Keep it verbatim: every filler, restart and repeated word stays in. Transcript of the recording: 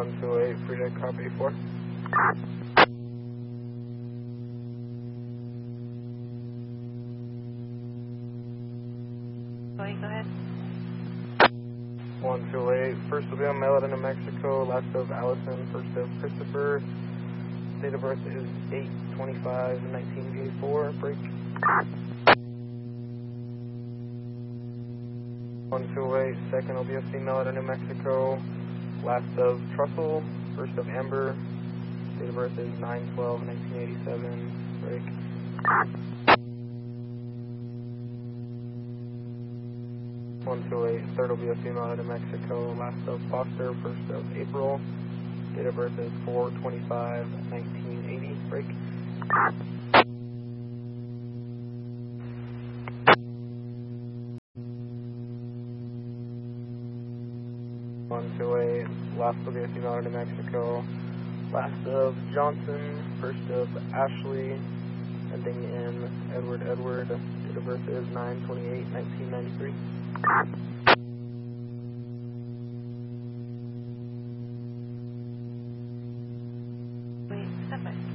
one two eight, free to copy four. Going, go ahead. one two eight, first will be on mail out of New Mexico, last of Allison, first of Christopher. Date of birth is eight twenty-five nineteen eighty-four, break. one two eight, second will be a female out of New Mexico, last of Trussell, first of Amber. Date of birth is nine twelve nineteen eighty-seven, break. one two eight, third will be a female out of New Mexico, last of Foster, first of April. Date of birth is four twenty-five nineteen eighty, break. one two eight, last will be a female out of New Mexico, last of Johnson, first of Ashley, ending in Edward Edward. Date of birth is nine twenty-eight nineteen ninety-three. Wait, step by.